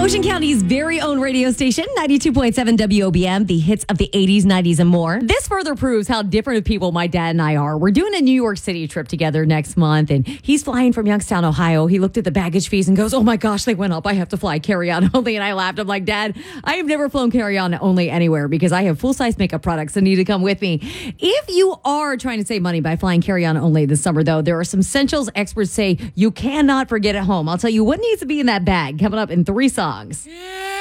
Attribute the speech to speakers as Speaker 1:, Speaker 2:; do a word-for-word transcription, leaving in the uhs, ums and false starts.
Speaker 1: Ocean County's very own radio station, ninety-two point seven W O B M, the hits of the eighties, nineties, and more. This further proves how different of people my dad and I are. We're doing a New York City trip together next month, and he's flying from Youngstown, Ohio. He looked at the baggage fees and goes, oh my gosh, they went up. I have to fly carry-on only. And I laughed. I'm like, Dad, I have never flown carry-on only anywhere because I have full-size makeup products that need to come with me. If you are trying to save money by flying carry-on only this summer, though, there are some essentials experts say you cannot forget at home. I'll tell you what needs to be in that bag coming up in three songs.
Speaker 2: Yeah.